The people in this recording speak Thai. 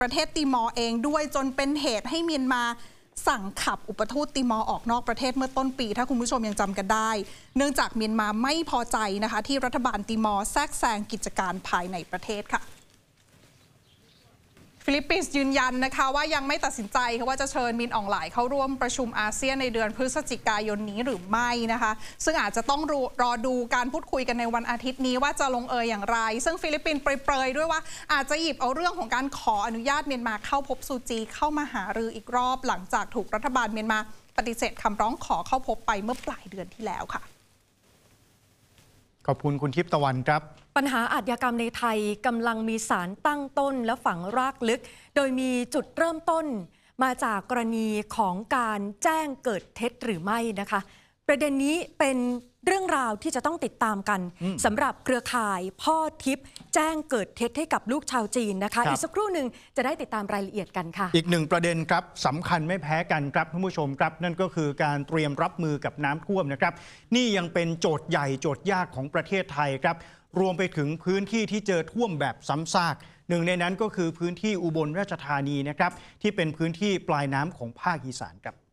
ประเทศติมอร์เองด้วยจนเป็นเหตุให้เมียนมาสั่งขับอุปทูตติมอร์ออกนอกประเทศเมื่อต้นปีถ้าคุณผู้ชมยังจำกันได้เนื่องจากเมียนมาไม่พอใจนะคะที่รัฐบาลติมอร์แทรกแซงกิจการภายในประเทศค่ะฟิลิปปินส์ยืนยันนะคะว่ายังไม่ตัดสินใจว่าจะเชิญมินอองหลายเข้าร่วมประชุมอาเซียนในเดือนพฤศจิกายนนี้หรือไม่นะคะซึ่งอาจจะต้องรอดูการพูดคุยกันในวันอาทิตย์นี้ว่าจะลงเอยอย่างไรซึ่งฟิลิปปินส์เปรยๆด้วยว่าอาจจะหยิบเอาเรื่องของการขออนุญาตเมียนมาเข้าพบซูจีเข้ามาหารืออีกรอบหลังจากถูกรัฐบาลเมียนมาปฏิเสธคำร้องขอเข้าพบไปเมื่อปลายเดือนที่แล้วค่ะขอบคุณคุณทิพย์ตะวันครับปัญหาอาชญากรรมในไทยกำลังมีสารตั้งต้นและฝังรากลึกโดยมีจุดเริ่มต้นมาจากกรณีของการแจ้งเกิดเท็จหรือไม่นะคะประเด็นนี้เป็นเรื่องราวที่จะต้องติดตามกันสำหรับเครือข่ายพ่อทิพย์แจ้งเกิดเท็จให้กับลูกชาวจีนนะคะอีกสักครู่หนึ่งจะได้ติดตามรายละเอียดกันค่ะอีกหนึ่งประเด็นครับสำคัญไม่แพ้กันครับท่านผู้ชมครับนั่นก็คือการเตรียมรับมือกับน้ำท่วมนะครับนี่ยังเป็นโจทย์ใหญ่โจทย์ยากของประเทศไทยครับรวมไปถึงพื้นที่ที่เจอท่วมแบบซ้ำซากหนึ่งในนั้นก็คือพื้นที่อุบลราชธานีนะครับที่เป็นพื้นที่ปลายน้ำของภาคอีสานครับ